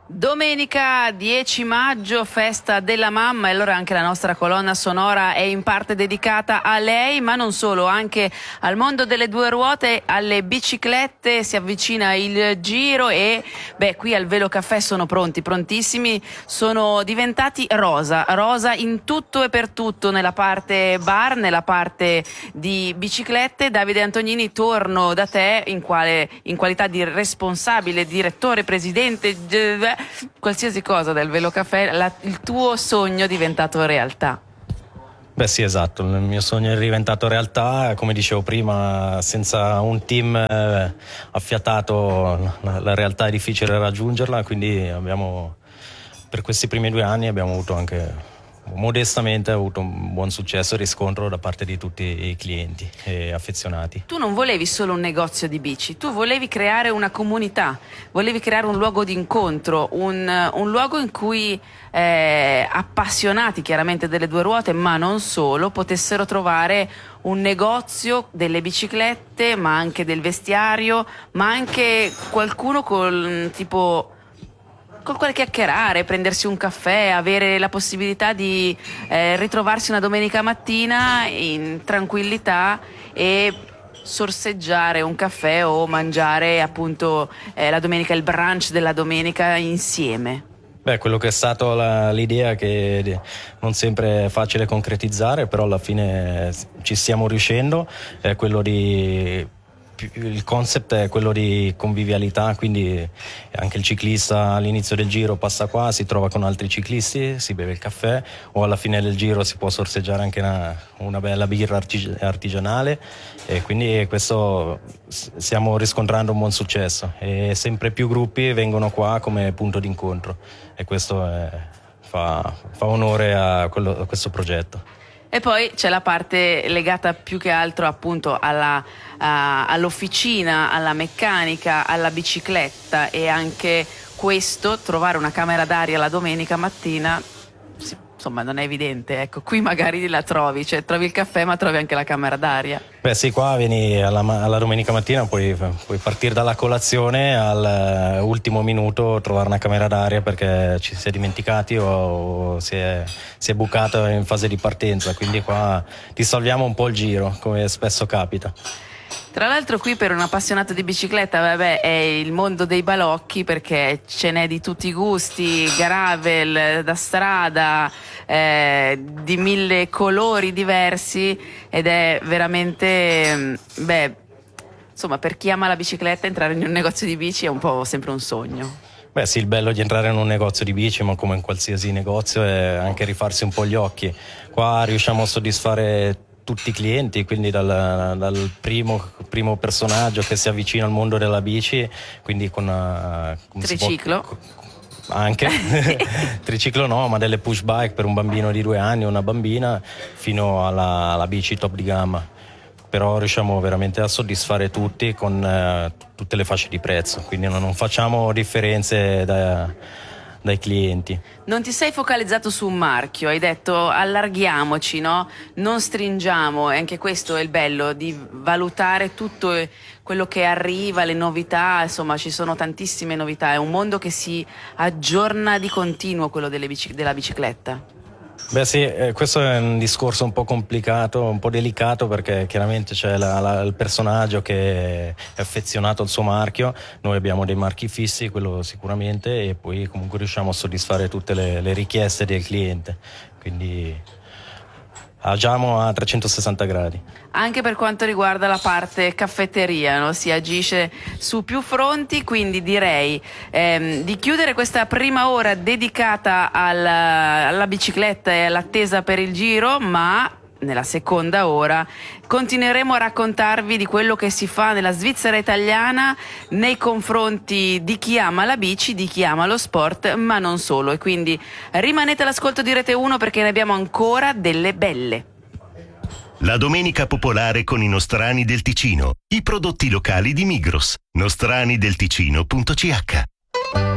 Domenica 10 maggio, festa della mamma, e allora anche la nostra colonna sonora è in parte dedicata a lei, ma non solo, anche al mondo delle due ruote, alle biciclette. Si avvicina il Giro e qui al Velo Caffè sono prontissimi, sono diventati rosa in tutto e per tutto, nella parte bar, nella parte di biciclette. Davide Antognini, torno da te in qualità di responsabile, direttore, presidente, qualsiasi cosa del Velo Caffè. Il tuo sogno è diventato realtà. Beh sì, esatto, il mio sogno è diventato realtà. Come dicevo prima, senza un team affiatato la realtà è difficile raggiungerla, quindi per questi primi 2 anni abbiamo avuto anche, modestamente, un buon successo e riscontro da parte di tutti i clienti e affezionati. Tu non volevi solo un negozio di bici, tu volevi creare una comunità, volevi creare un luogo di incontro, un luogo in cui appassionati chiaramente delle due ruote, ma non solo, potessero trovare un negozio delle biciclette, ma anche del vestiario, ma anche qualcuno con quale chiacchierare, prendersi un caffè, avere la possibilità di ritrovarsi una domenica mattina in tranquillità e sorseggiare un caffè o mangiare appunto la domenica, il brunch della domenica insieme. Quello che è stato l'idea, che non sempre è facile concretizzare, però alla fine ci stiamo riuscendo, è quello il concept è quello di convivialità, quindi anche il ciclista all'inizio del giro passa qua, si trova con altri ciclisti, si beve il caffè, o alla fine del giro si può sorseggiare anche una bella birra artigianale, e quindi questo stiamo riscontrando un buon successo e sempre più gruppi vengono qua come punto d'incontro, e questo fa onore a questo progetto. E poi c'è la parte legata più che altro appunto all'officina, alla meccanica, alla bicicletta, e anche questo, trovare una camera d'aria la domenica mattina, insomma non è evidente, ecco, qui magari la trovi, cioè trovi il caffè ma trovi anche la camera d'aria. Sì, qua vieni alla domenica mattina, puoi partire dalla colazione all'ultimo minuto, trovare una camera d'aria perché ci si è dimenticati o si è bucato in fase di partenza, quindi qua ti salviamo un po' il giro, come spesso capita. Tra l'altro qui, per un appassionato di bicicletta, è il mondo dei balocchi, perché ce n'è di tutti i gusti, gravel, da strada, di 1000 colori diversi, ed è veramente, insomma, per chi ama la bicicletta entrare in un negozio di bici è un po' sempre un sogno. Sì, il bello di entrare in un negozio di bici, ma come in qualsiasi negozio, è anche rifarsi un po' gli occhi. Qua riusciamo a soddisfare tutti i clienti, quindi dal primo personaggio che si avvicina al mondo della bici, quindi con triciclo. Anche triciclo no, ma delle push bike per un bambino di 2 anni o una bambina, fino alla bici top di gamma. Però riusciamo veramente a soddisfare tutti con tutte le fasce di prezzo, quindi non facciamo differenze dai clienti. Non ti sei focalizzato su un marchio, hai detto allarghiamoci, no? Non stringiamo, e anche questo è il bello di valutare tutto quello che arriva, le novità, insomma ci sono tantissime novità, è un mondo che si aggiorna di continuo, quello della bicicletta. Sì, questo è un discorso un po' complicato, un po' delicato, perché chiaramente c'è il personaggio che è affezionato al suo marchio, noi abbiamo dei marchi fissi, quello sicuramente, e poi comunque riusciamo a soddisfare tutte le richieste del cliente, quindi agiamo a 360 gradi. Anche per quanto riguarda la parte caffetteria, no? Si agisce su più fronti, quindi direi di chiudere questa prima ora dedicata alla bicicletta e all'attesa per il Giro, ma nella seconda ora continueremo a raccontarvi di quello che si fa nella Svizzera italiana nei confronti di chi ama la bici, di chi ama lo sport, ma non solo. E quindi rimanete all'ascolto di Rete 1, perché ne abbiamo ancora delle belle. La domenica popolare con i nostrani del Ticino, i prodotti locali di Migros. nostranidelticino.ch